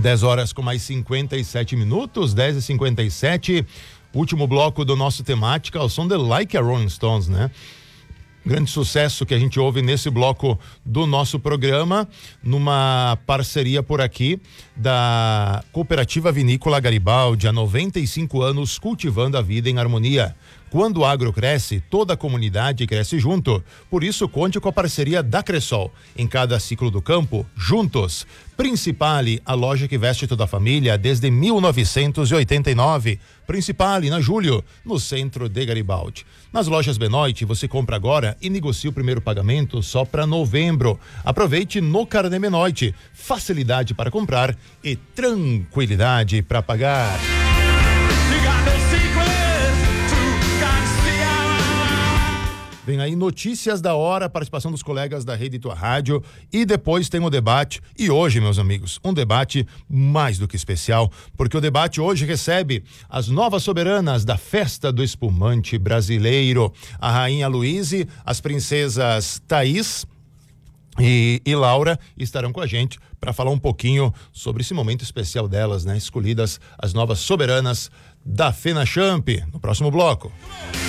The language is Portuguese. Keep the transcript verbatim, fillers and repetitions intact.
dez horas com mais cinquenta e sete minutos, dez e cinquenta e sete, último bloco do nosso temática, o som de Like a Rolling Stones, né? Grande sucesso que a gente ouve nesse bloco do nosso programa, numa parceria por aqui da Cooperativa Vinícola Garibaldi, há noventa e cinco anos cultivando a vida em harmonia. Quando o agro cresce, toda a comunidade cresce junto. Por isso, conte com a parceria da Cressol. Em cada ciclo do campo, juntos. Principale, a loja que veste toda a família desde mil novecentos e oitenta e nove. Principale, na Júlio, no centro de Garibaldi. Nas lojas Benoit, você compra agora e negocia o primeiro pagamento só para novembro. Aproveite no Carnê Benoit. Facilidade para comprar e tranquilidade para pagar. Vem aí notícias da hora, participação dos colegas da Rede Tua Rádio e depois tem o debate. E hoje, meus amigos, um debate mais do que especial, porque o debate hoje recebe as novas soberanas da Festa do Espumante Brasileiro. A Rainha Luíse, as princesas Thaís e, e Laura estarão com a gente para falar um pouquinho sobre esse momento especial delas, né? Escolhidas as novas soberanas da FenaChamp, no próximo bloco.